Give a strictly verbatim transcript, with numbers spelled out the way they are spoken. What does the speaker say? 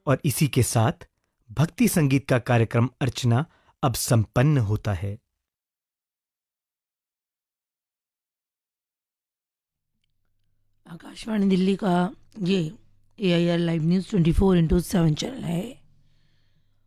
और इसी के साथ भक्ति संगीत का कार्यक्रम अर्चना अब संपन्न होता है। आकाशवाणी दिल्ली का ये ए I R live news twenty four into seven channel है।